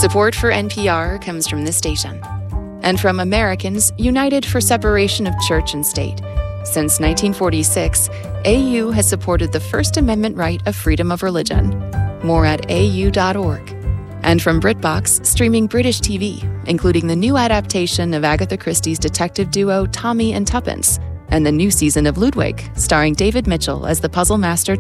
Support for NPR comes from this station and from Americans United for Separation of Church and State. Since 1946, AU has supported the First Amendment right of freedom of religion. More at au.org. And from BritBox, streaming British TV, including the new adaptation of Agatha Christie's detective duo Tommy and Tuppence, and the new season of Ludwig, starring David Mitchell as the puzzle master